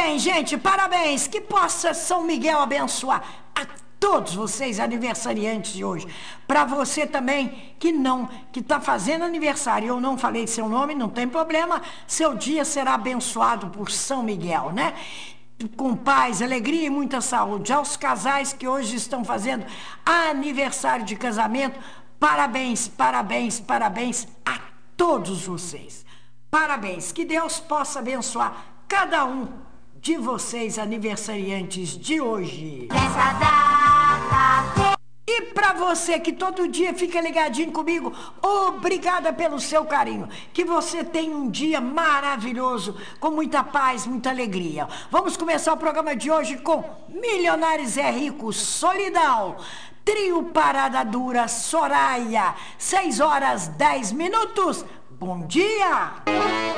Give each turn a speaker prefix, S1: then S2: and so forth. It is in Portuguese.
S1: bem, gente, parabéns. Que possa São Miguel abençoar a todos vocês aniversariantes de hoje. Para você também que está fazendo aniversário, eu não falei seu nome, não tem problema. Seu dia será abençoado por São Miguel, né? Com paz, alegria e muita saúde. Aos casais que hoje estão fazendo aniversário de casamento, parabéns, parabéns, parabéns a todos vocês. Parabéns, que Deus possa abençoar cada um de vocês aniversariantes de hoje.
S2: Nessa data.
S1: E para você que todo dia fica ligadinho comigo, obrigada pelo seu carinho. Que você tenha um dia maravilhoso, com muita paz, muita alegria. Vamos começar o programa de hoje com Milionários é Rico, Solidão. Trio Parada Dura, Soraya, 6 horas 10 minutos. Bom dia!